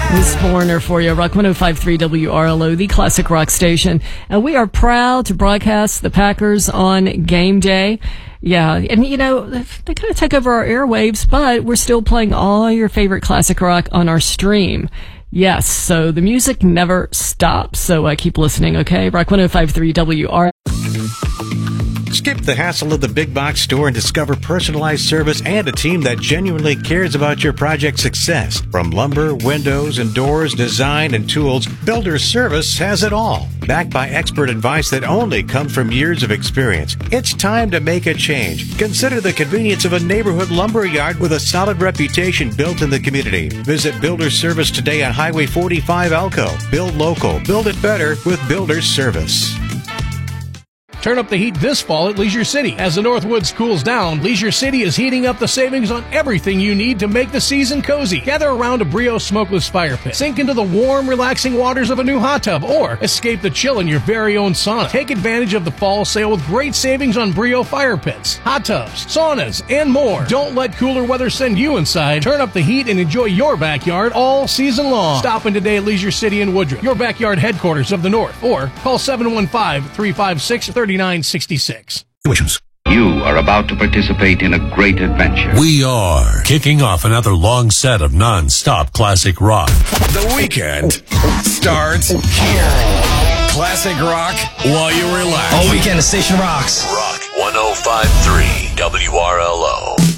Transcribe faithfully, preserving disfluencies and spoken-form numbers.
Miss Foreigner for you, Rock one oh five point three W R L O, the classic rock station. And we are proud to broadcast the Packers on game day. Yeah, and you know, they kind of take over our airwaves, but we're still playing all your favorite classic rock on our stream. Yes, so the music never stops. So uh, keep listening, okay? Rock one oh five point three W R L O. Skip the hassle of the big box store and discover personalized service and a team that genuinely cares about your project's success. From lumber, windows, and doors, design, and tools, Builder Service has it all. Backed by expert advice that only comes from years of experience. It's time to make a change. Consider the convenience of a neighborhood lumber yard with a solid reputation built in the community. Visit Builder Service today on Highway forty-five Elko. Build local. Build it better with Builder Service. Turn up the heat this fall at Leisure City. As the Northwoods cools down, Leisure City is heating up the savings on everything you need to make the season cozy. Gather around a Brio smokeless fire pit. Sink into the warm, relaxing waters of a new hot tub, or escape the chill in your very own sauna. Take advantage of the fall sale with great savings on Brio fire pits, hot tubs, saunas, and more. Don't let cooler weather send you inside. Turn up the heat and enjoy your backyard all season long. Stop in today at Leisure City in Woodruff, your backyard headquarters of the North, or call seven one five, three five six, three nine six six. You are about to participate in a great adventure. We are kicking off another long set of non-stop classic rock. The weekend starts here. Classic rock while you relax. All weekend, the station rocks. Rock one oh five point three W R L O.